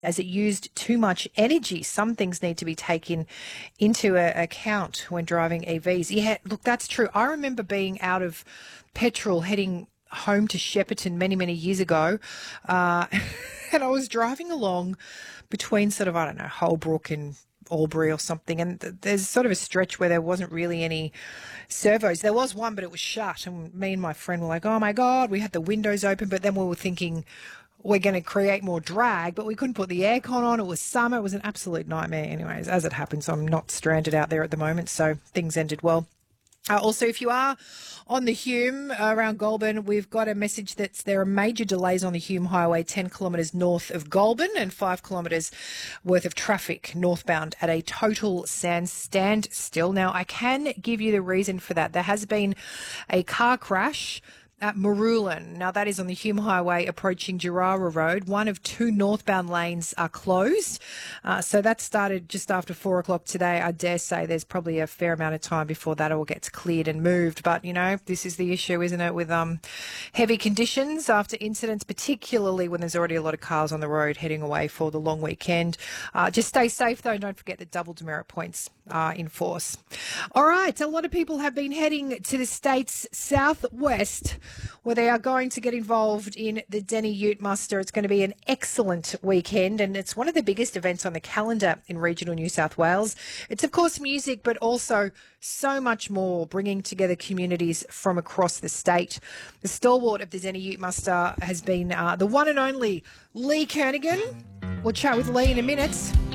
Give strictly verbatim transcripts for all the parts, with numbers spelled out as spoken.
as it used too much energy. Some things need to be taken into a, account when driving E Vs. Yeah, look, that's true. I remember being out of petrol heading home to Shepparton many, many years ago, uh, and I was driving along between sort of, I don't know, Holbrook and Albury or something, and th- there's sort of a stretch where there wasn't really any servos. There was one, but it was shut, and me and my friend were like, oh my God, we had the windows open, but then we were thinking we're going to create more drag, but we couldn't put the aircon on. It was summer. It was an absolute nightmare. Anyways, as it happens, I'm not stranded out there at the moment, so things ended well. Uh, also, if you are on the Hume uh, around Goulburn, we've got a message that there are major delays on the Hume Highway ten kilometres north of Goulburn and five kilometres worth of traffic northbound at a total stand standstill. Now, I can give you the reason for that. There has been a car crash at Marulan. Now, that is on the Hume Highway approaching Gerrara Road. One of two northbound lanes are closed. Uh, so that started just after four o'clock today. I dare say there's probably a fair amount of time before that all gets cleared and moved. But, you know, this is the issue, isn't it, with um, heavy conditions after incidents, particularly when there's already a lot of cars on the road heading away for the long weekend. Uh, just stay safe, though. Don't forget that double demerit points are in force. All right. A lot of people have been heading to the state's southwest, where they are going to get involved in the Denny Ute Muster. It's going to be an excellent weekend, and it's one of the biggest events on the calendar in regional New South Wales. It's, of course, music, but also so much more, bringing together communities from across the state. The stalwart of the Denny Ute Muster has been uh, the one and only Lee Kernaghan. We'll chat with Lee in a minute.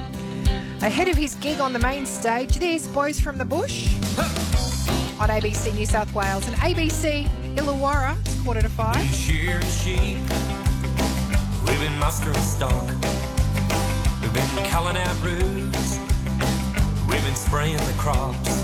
Ahead of his gig on the main stage, there's Boys from the Bush on A B C New South Wales and A B C Illawarra. It's quarter to five. Shearing sheep, we've been mustering stock, we've been culling out roots, we've been spraying the crops.